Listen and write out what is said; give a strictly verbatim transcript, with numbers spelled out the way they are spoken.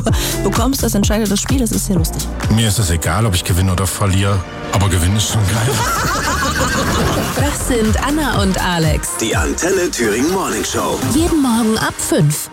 bekommst, das entscheidet das Spiel, das ist sehr lustig. Mir ist es egal, ob ich gewinne oder verliere, aber gewinnen ist schon geil. Das sind Anna und Alex. Die Antenne Thüringen Morning Show. Jeden Morgen ab fünf.